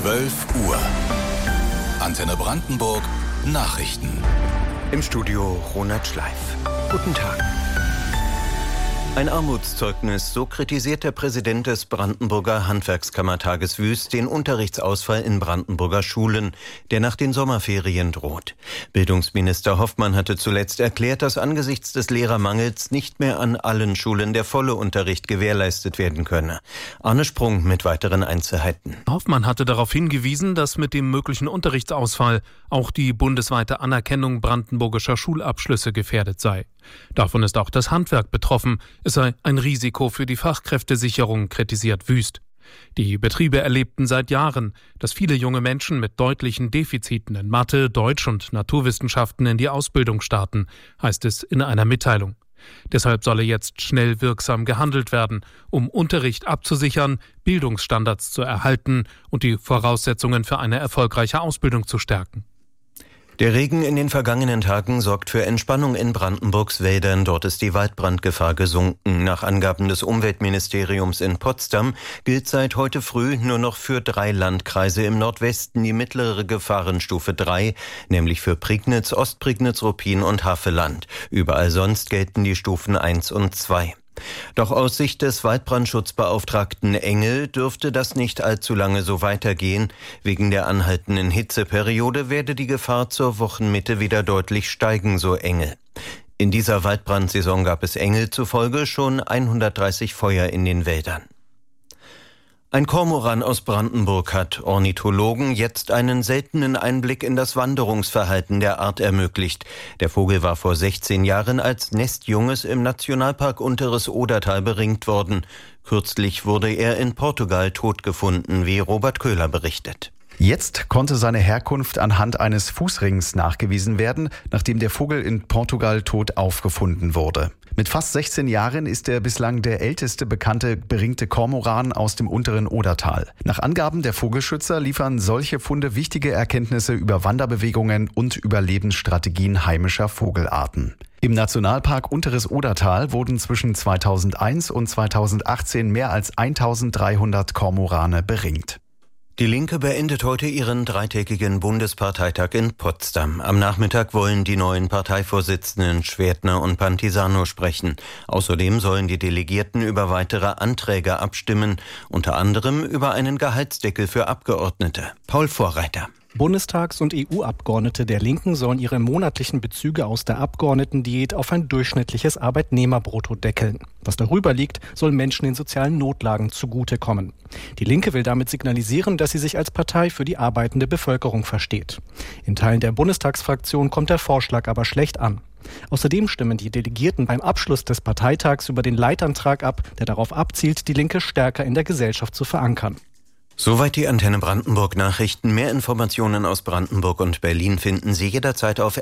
12 Uhr. Antenne Brandenburg Nachrichten. Im Studio Ronald Schleif. Guten Tag. Ein Armutszeugnis, so kritisiert der Präsident des Brandenburger Handwerkskammertages Wüst den Unterrichtsausfall in Brandenburger Schulen, der nach den Sommerferien droht. Bildungsminister Hoffmann hatte zuletzt erklärt, dass angesichts des Lehrermangels nicht mehr an allen Schulen der volle Unterricht gewährleistet werden könne. Arne Sprung mit weiteren Einzelheiten. Hoffmann hatte darauf hingewiesen, dass mit dem möglichen Unterrichtsausfall auch die bundesweite Anerkennung brandenburgischer Schulabschlüsse gefährdet sei. Davon ist auch das Handwerk betroffen. Es sei ein Risiko für die Fachkräftesicherung, kritisiert Wüst. Die Betriebe erlebten seit Jahren, dass viele junge Menschen mit deutlichen Defiziten in Mathe, Deutsch und Naturwissenschaften in die Ausbildung starten, heißt es in einer Mitteilung. Deshalb solle jetzt schnell wirksam gehandelt werden, um Unterricht abzusichern, Bildungsstandards zu erhalten und die Voraussetzungen für eine erfolgreiche Ausbildung zu stärken. Der Regen in den vergangenen Tagen sorgt für Entspannung in Brandenburgs Wäldern. Dort ist die Waldbrandgefahr gesunken. Nach Angaben des Umweltministeriums in Potsdam gilt seit heute früh nur noch für 3 Landkreise im Nordwesten die mittlere Gefahrenstufe 3, nämlich für Prignitz, Ostprignitz, Ruppin und Havelland. Überall sonst gelten die Stufen 1 und 2. Doch aus Sicht des Waldbrandschutzbeauftragten Engel dürfte das nicht allzu lange so weitergehen. Wegen der anhaltenden Hitzeperiode werde die Gefahr zur Wochenmitte wieder deutlich steigen, so Engel. In dieser Waldbrandsaison gab es Engel zufolge schon 130 Feuer in den Wäldern. Ein Kormoran aus Brandenburg hat Ornithologen jetzt einen seltenen Einblick in das Wanderungsverhalten der Art ermöglicht. Der Vogel war vor 16 Jahren als Nestjunges im Nationalpark Unteres Odertal beringt worden. Kürzlich wurde er in Portugal tot gefunden, wie Robert Köhler berichtet. Jetzt konnte seine Herkunft anhand eines Fußrings nachgewiesen werden, nachdem der Vogel in Portugal tot aufgefunden wurde. Mit fast 16 Jahren ist er bislang der älteste bekannte beringte Kormoran aus dem unteren Odertal. Nach Angaben der Vogelschützer liefern solche Funde wichtige Erkenntnisse über Wanderbewegungen und Überlebensstrategien heimischer Vogelarten. Im Nationalpark Unteres Odertal wurden zwischen 2001 und 2018 mehr als 1300 Kormorane beringt. Die Linke beendet heute ihren 3-tägigen Bundesparteitag in Potsdam. Am Nachmittag wollen die neuen Parteivorsitzenden Schwertner und Pantisano sprechen. Außerdem sollen die Delegierten über weitere Anträge abstimmen, unter anderem über einen Gehaltsdeckel für Abgeordnete. Paul Vorreiter. Bundestags- und EU-Abgeordnete der Linken sollen ihre monatlichen Bezüge aus der Abgeordnetendiät auf ein durchschnittliches Arbeitnehmerbrutto deckeln. Was darüber liegt, soll Menschen in sozialen Notlagen zugutekommen. Die Linke will damit signalisieren, dass sie sich als Partei für die arbeitende Bevölkerung versteht. In Teilen der Bundestagsfraktion kommt der Vorschlag aber schlecht an. Außerdem stimmen die Delegierten beim Abschluss des Parteitags über den Leitantrag ab, der darauf abzielt, die Linke stärker in der Gesellschaft zu verankern. Soweit die Antenne Brandenburg Nachrichten. Mehr Informationen aus Brandenburg und Berlin finden Sie jederzeit auf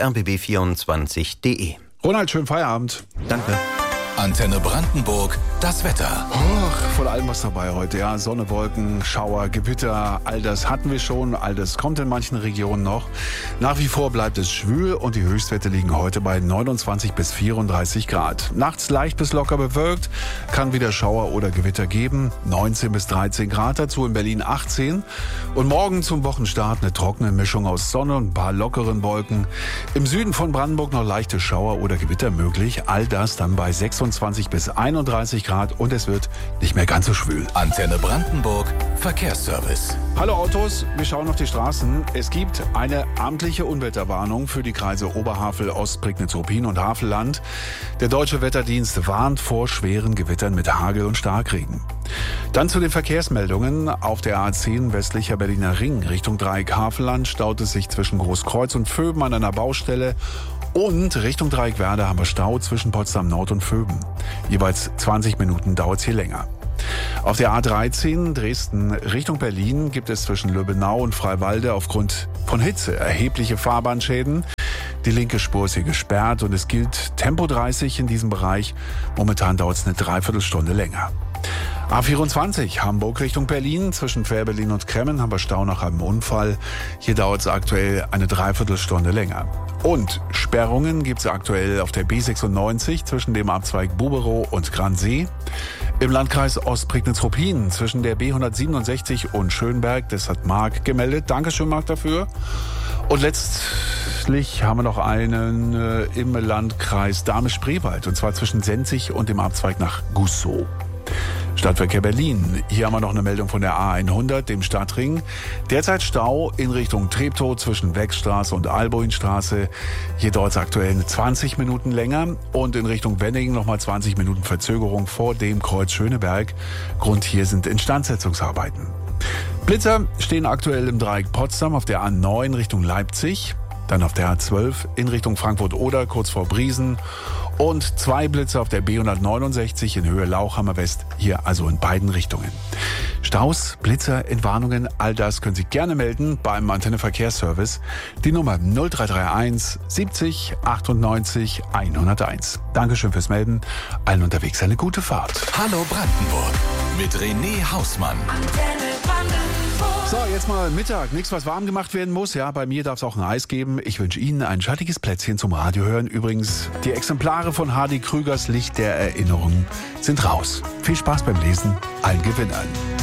rbb24.de. Ronald, schönen Feierabend. Danke. Antenne Brandenburg, das Wetter. Von allem was dabei heute. Ja, Sonne, Wolken, Schauer, Gewitter, all das hatten wir schon, all das kommt in manchen Regionen noch. Nach wie vor bleibt es schwül und die Höchstwerte liegen heute bei 29 bis 34 Grad. Nachts leicht bis locker bewölkt, kann wieder Schauer oder Gewitter geben. 19 bis 13 Grad, dazu in Berlin 18. Und morgen zum Wochenstart eine trockene Mischung aus Sonne und ein paar lockeren Wolken. Im Süden von Brandenburg noch leichte Schauer oder Gewitter möglich. All das dann bei 26 bis 31 Grad und es wird nicht mehr ganz so schwül. Antenne Brandenburg Verkehrsservice. Hallo Autos, wir schauen auf die Straßen. Es gibt eine amtliche Unwetterwarnung für die Kreise Oberhavel, Ostprignitz, Ruppin und Havelland. Der Deutsche Wetterdienst warnt vor schweren Gewittern mit Hagel und Starkregen. Dann zu den Verkehrsmeldungen. Auf der A10 westlicher Berliner Ring Richtung Dreieck Havelland staut es sich zwischen Großkreuz und Vöben an einer Baustelle. Und Richtung Dreieck Werder haben wir Stau zwischen Potsdam Nord und Vöben. Jeweils 20 Minuten dauert es hier länger. Auf der A13 Dresden Richtung Berlin gibt es zwischen Löbenau und Freiwalde aufgrund von Hitze erhebliche Fahrbahnschäden. Die linke Spur ist hier gesperrt und es gilt Tempo 30 in diesem Bereich. Momentan dauert es eine Dreiviertelstunde länger. A24 Hamburg Richtung Berlin. Zwischen Fährberlin und Kremmen haben wir Stau nach einem Unfall. Hier dauert es aktuell eine Dreiviertelstunde länger. Und Sperrungen gibt es aktuell auf der B96 zwischen dem Abzweig Buberow und Gransee. Im Landkreis Ostprignitz-Ruppin zwischen der B167 und Schönberg, das hat Marc gemeldet. Dankeschön, Marc, dafür. Und letztlich haben wir noch einen im Landkreis Dahme-Spreewald, und zwar zwischen Senzig und dem Abzweig nach Gussow. Stadtverkehr Berlin. Hier haben wir noch eine Meldung von der A100, dem Stadtring. Derzeit Stau in Richtung Treptow zwischen Wechstraße und Alboinstraße. Hier dauert es aktuell 20 Minuten länger. Und in Richtung Wenningen nochmal 20 Minuten Verzögerung vor dem Kreuz Schöneberg. Grund hier sind Instandsetzungsarbeiten. Blitzer stehen aktuell im Dreieck Potsdam auf der A9 Richtung Leipzig. Dann auf der A12 in Richtung Frankfurt-Oder, kurz vor Briesen. Und 2 Blitze auf der B169 in Höhe Lauchhammer West, hier also in beiden Richtungen. Staus, Blitzer, Entwarnungen, all das können Sie gerne melden beim Antenne Verkehrsservice. Die Nummer 0331 70 98 101. Dankeschön fürs Melden. Allen unterwegs eine gute Fahrt. Hallo Brandenburg mit René Hausmann. So, jetzt mal Mittag. Nichts, was warm gemacht werden muss. Ja, bei mir darf es auch ein Eis geben. Ich wünsche Ihnen ein schattiges Plätzchen zum Radio hören. Übrigens, die Exemplare von Hardy Krügers Licht der Erinnerung sind raus. Viel Spaß beim Lesen. Allen Gewinnern.